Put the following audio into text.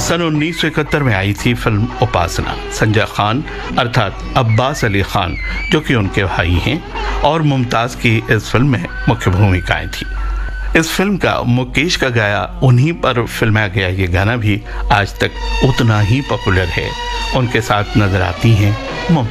सन 1971 में आई थी फिल्म उपासना। संजय खान अर्थात अब्बास अली खान, जो कि उनके भाई हैं, और मुमताज़ की इस फिल्म में मुख्य भूमिकाएं थी। इस फिल्म का मुकेश का गाया उन्हीं पर फिल्माया गया ये गाना भी आज तक उतना ही पॉपुलर है। उनके साथ नजर आती हैं